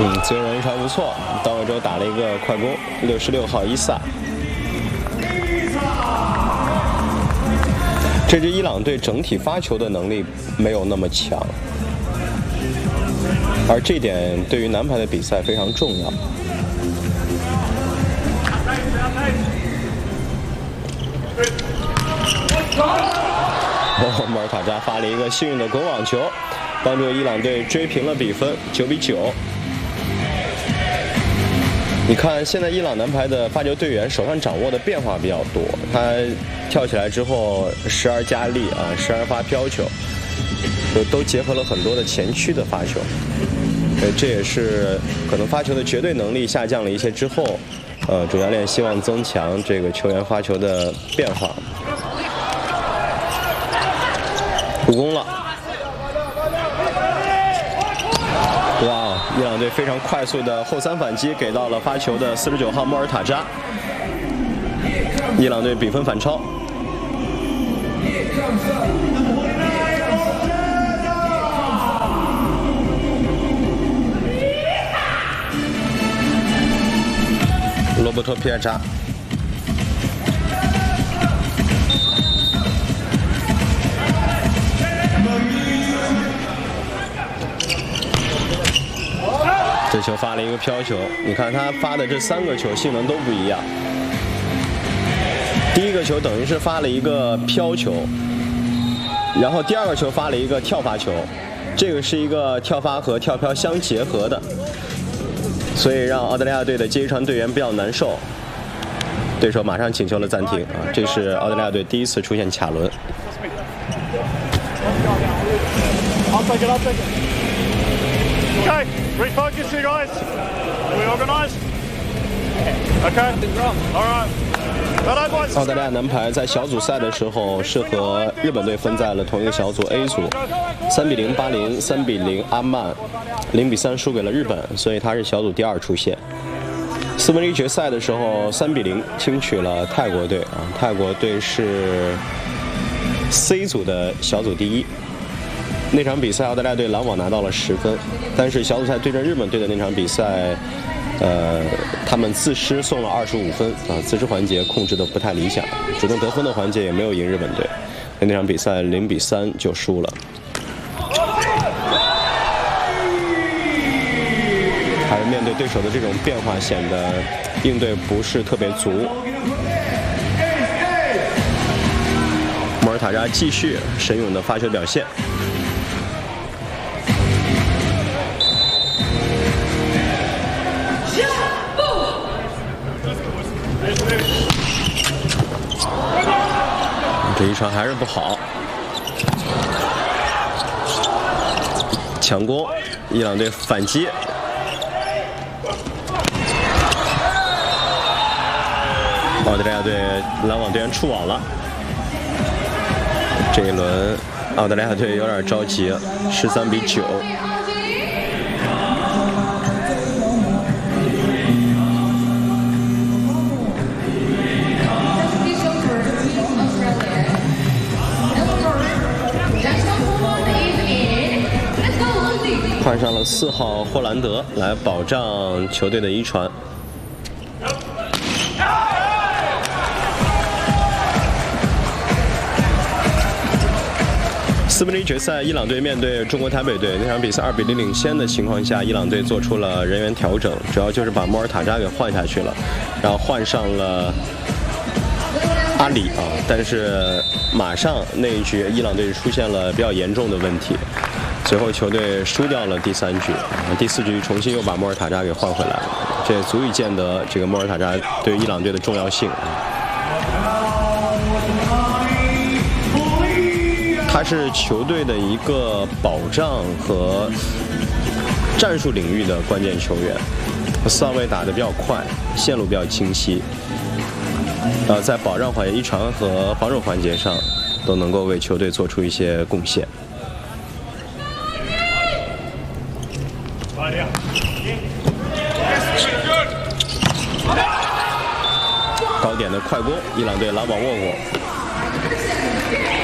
自由人一传不错，到位之后打了一个快攻，66号伊萨。这支伊朗队整体发球的能力没有那么强，而这点对于男排的比赛非常重要。莫尔塔扎发了一个幸运的滚网球，帮助伊朗队追平了比分，9比9。你看，现在伊朗男排的发球队员手上掌握的变化比较多，他跳起来之后时而加力啊，时而发飘球，都结合了很多的前驱的发球。这也是可能发球的绝对能力下降了一些之后，主教练希望增强这个球员发球的变化。助攻了！哇，伊朗队非常快速的后三反击给到了发球的49号莫尔塔扎，伊朗队比分反超。罗伯托皮尔扎。这球发了一个飘球，你看他发的这3个球性能都不一样。第一个球等于是发了一个飘球，然后第2个球发了一个跳发球，这个是一个跳发和跳飘相结合的，所以让澳大利亚队的接一传队员比较难受。对手马上请求了暂停啊，这是澳大利亚队第一次出现卡伦。 Okay, refocus you guys. We organized? Okay. All right. 澳大利亚男排在小组赛的时候是和日本队分在了同一个小组 A 组，3比0巴林，3比0阿曼，0比3输给了日本，所以他是小组第2出现。4分之一决赛的时候3比0轻取了泰国队啊，泰国队是 C 组的小组第1。那场比赛澳大利亚队拦网拿到了10分，但是小组赛对阵日本队的那场比赛，他们自失送了25分啊，自失环节控制的不太理想，主动得分的环节也没有赢日本队，那场比赛0比3就输了。还是面对对手的这种变化，显得应对不是特别足。莫尔塔扎继续神勇的发球表现。这一传还是不好，抢攻，伊朗队反击，澳大利亚队拦网队员触网了。这一轮澳大利亚队有点着急，13比9。换上了4号霍兰德来保障球队的一传。4分之一决赛，伊朗队面对中国台北队，那场比赛2比0领先的情况下，伊朗队做出了人员调整，主要就是把莫尔塔扎给换下去了，然后换上了阿里啊，但是马上那一局伊朗队出现了比较严重的问题。随后球队输掉了第3局，第4局重新又把莫尔塔扎给换回来了，这也足以见得这个莫尔塔扎对于伊朗队的重要性。他是球队的一个保障和战术领域的关键球员，4号位打得比较快，线路比较清晰，在保障环节、一传和防守环节上都能够为球队做出一些贡献。高点的快攻，伊朗队拦网握过。